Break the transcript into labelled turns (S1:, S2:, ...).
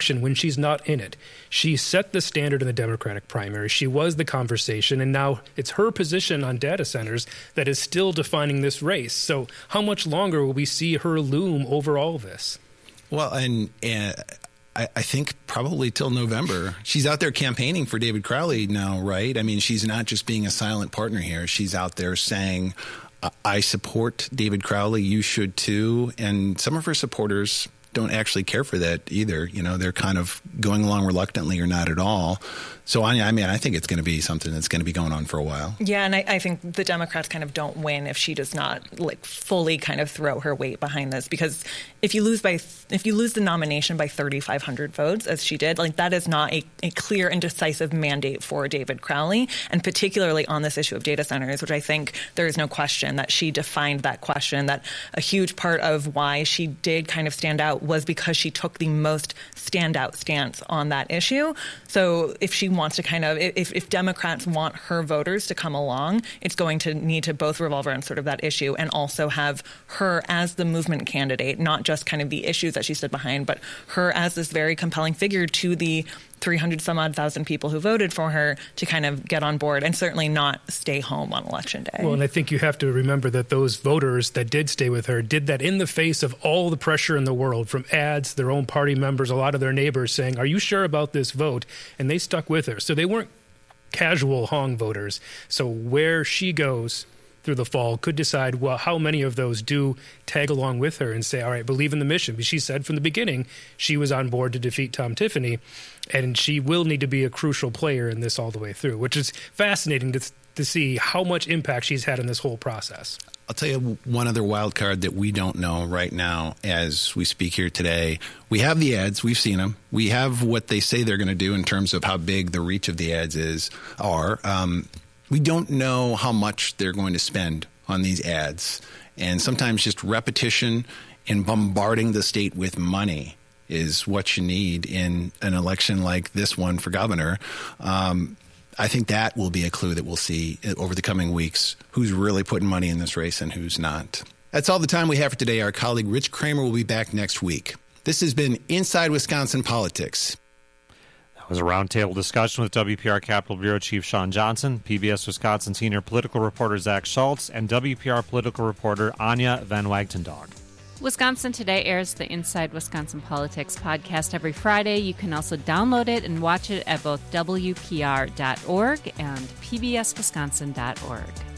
S1: election when she's not in it. She set the standard in the Democratic primary. She was the conversation, and now it's her position on data centers that is still defining this race. So how much longer will we see her loom over all this?
S2: Well, and I think probably till November. She's out there campaigning for David Crowley now, right? I mean, she's not just being a silent partner here. She's out there saying, I support David Crowley. You should too. And some of her supporters don't actually care for that either. You know, they're kind of going along reluctantly or not at all. So, I mean, I think it's going to be something that's going to be going on for a while. Yeah,
S3: and I think the Democrats kind of don't win if she does not fully kind of throw her weight behind this, because if you lose the nomination by 3,500 votes, as she did, that is not a clear and decisive mandate for David Crowley, and particularly on this issue of data centers, which I think there is no question that she defined that question, that a huge part of why she did kind of stand out was because she took the most standout stance on that issue. So if she wants to kind of, if Democrats want her voters to come along, it's going to need to both revolve around sort of that issue and also have her as the movement candidate, not just kind of the issues that she stood behind, but her as this very compelling figure to the 300 some odd thousand people who voted for her to kind of get on board and certainly not stay home on Election Day.
S1: Well, and I think you have to remember that those voters that did stay with her did that in the face of all the pressure in the world from ads, their own party members, a lot of their neighbors saying, are you sure about this vote? And they stuck with her. So they weren't casual Hong voters. So where she goes through the fall could decide, well, how many of those do tag along with her and say, all right, believe in the mission. Because she said from the beginning she was on board to defeat Tom Tiffany, and she will need to be a crucial player in this all the way through, which is fascinating to see how much impact she's had in this whole process.
S2: I'll tell you one other wild card that we don't know right now as we speak here today. We have the ads. We've seen them. We have what they say they're going to do in terms of how big the reach of the ads are. We don't know how much they're going to spend on these ads. And sometimes just repetition and bombarding the state with money is what you need in an election like this one for governor. I think that will be a clue that we'll see over the coming weeks, who's really putting money in this race and who's not. That's all the time we have for today. Our colleague Rich Kramer will be back next week. This has been Inside Wisconsin Politics.
S4: It was a roundtable discussion with WPR Capitol Bureau Chief Sean Johnson, PBS Wisconsin senior political reporter Zach Schultz, and WPR political reporter Anya Van Wagtendog.
S5: Wisconsin Today airs the Inside Wisconsin Politics podcast every Friday. You can also download it and watch it at both WPR.org and PBSWisconsin.org.